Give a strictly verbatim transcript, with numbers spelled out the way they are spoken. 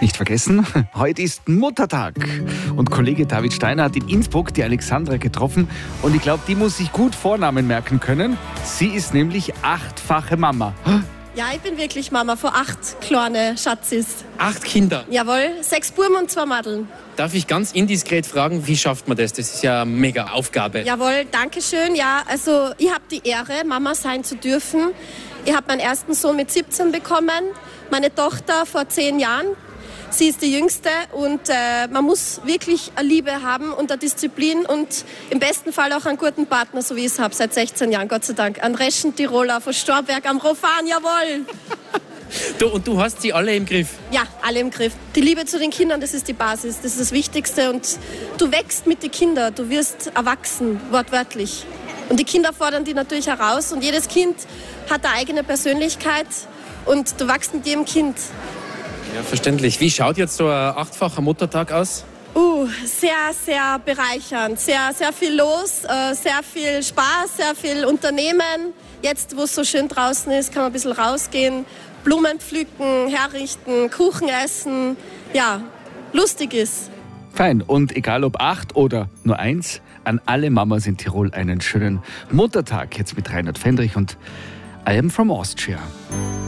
Nicht vergessen, heute ist Muttertag. Und Kollege David Steiner hat in Innsbruck die Alexandra getroffen. Und ich glaube, die muss sich gut Vornamen merken können. Sie ist nämlich achtfache Mama. Ja, ich bin wirklich Mama von acht kleine Schatzis. Acht Kinder. Jawohl, sechs Buben und zwei Madeln. Darf ich ganz indiskret fragen, wie schafft man das? Das ist ja eine mega Aufgabe. Jawohl, danke schön. Ja, also ich habe die Ehre, Mama sein zu dürfen. Ich habe meinen ersten Sohn mit siebzehn bekommen, meine Tochter vor zehn Jahren. Sie ist die Jüngste und äh, man muss wirklich eine Liebe haben und eine Disziplin und im besten Fall auch einen guten Partner, so wie ich es habe, seit sechzehn Jahren, Gott sei Dank. Einen Reschen Tiroler von Storberg am Rofan, jawohl. Du, und du hast sie alle im Griff? Ja, alle im Griff. Die Liebe zu den Kindern, das ist die Basis, das ist das Wichtigste und du wächst mit den Kindern, du wirst erwachsen, wortwörtlich. Und die Kinder fordern dich natürlich heraus und jedes Kind hat eine eigene Persönlichkeit und du wachst mit jedem Kind. Ja, verständlich. Wie schaut jetzt so ein achtfacher Muttertag aus? Uh, sehr, sehr bereichernd. Sehr, sehr viel los, äh, sehr viel Spaß, sehr viel Unternehmen. Jetzt, wo es so schön draußen ist, kann man ein bisschen rausgehen, Blumen pflücken, herrichten, Kuchen essen. Ja, lustig ist. Fein. Und egal ob acht oder nur eins, an alle Mamas in Tirol einen schönen Muttertag. Jetzt mit Reinhard Fendrich und I am from Austria.